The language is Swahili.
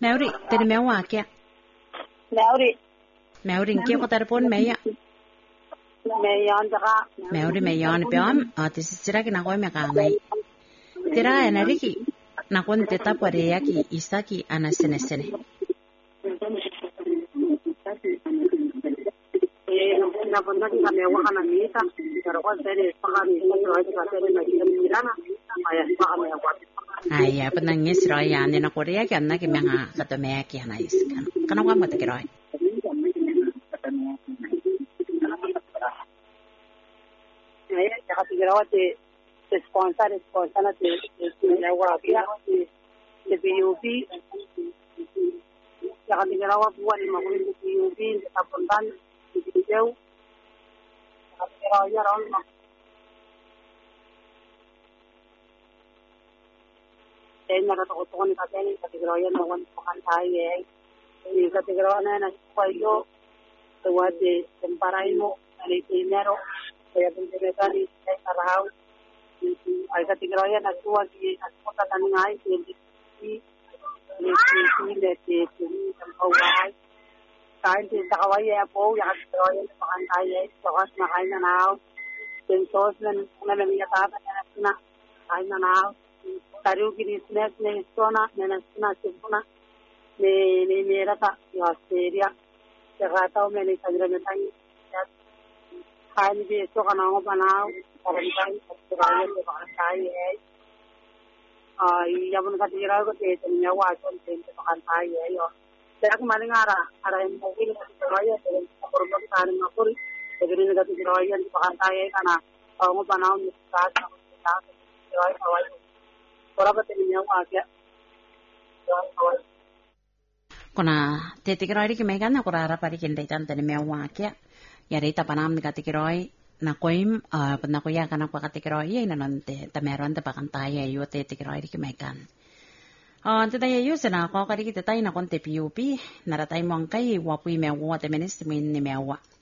Mauri, tadi mewah kia. Mauri, kia ko telepon meya. Meyan jaga. Mauri meyan piam, tisi sira kina koi mekangai. Tira enariki, nakon teta pare yaki isaki anasene. Napenda kita mewah kana misa, kalau kau seni pahami, kalau kita seni lagi mirana, ayah paham mewah. Ayah, penangis roy ane na Korea ki anna ki menga kata mea ki anais kan. Kana kwa mata ki roy. Ayah, jaga tigarawa te sponsor na te mewah dia te PUB. Jaga tigarawa buat lima puluh PUB, tapuntan di jauh. Tigarawa orang Kenya katokotokan kateni katigarawa na wan pakan tayo ni katigarawa na kwayo tuwate temparay mo ali dinero kaya pinagani ay araw ay katigarawa na tuwa ki asota taningay ni kampaway kain din sa kawaya po yung katigarawa na pakan tayo sokas na kain na nao sensos na nangyatatan na kain na nao Taruh kini snack ni sona, nena sona sempurna, ni mera ta ya seria, jagata o meni sadra metai, kain bi so kana o banao, orang kain sadra ye pakai ye, ya pun katira ko te tenya wa so te pakai ye yo, saya kemarin ara yang mungkin katira ye te korban kain makul, jadi ni katira ye pakai ye kana, orang banao ni sasa, katira ye awal Kuna tetikiroi ki megana kura rapari kindai tante ni mewa kia ya reita panam ni katikiroi na koim na koya kana kwa katikiroi ye na nante tameron te pakantaya yo tetikiroi ki megan teta ye yo sena ko kari ki tetai na konte PUP na ratai mongkai wapui mewa te menis min ni mewa